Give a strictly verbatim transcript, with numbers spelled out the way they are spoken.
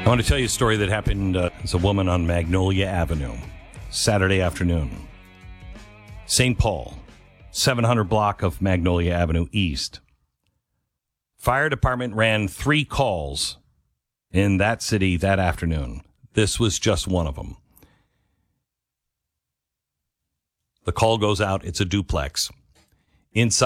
I want to tell you a story that happened. Uh, it's a woman on Magnolia Avenue, Saturday afternoon. Saint Paul, seven hundred block of Magnolia Avenue East. Fire department ran three calls in that city that afternoon. This was just one of them. The call goes out. It's a duplex. Inside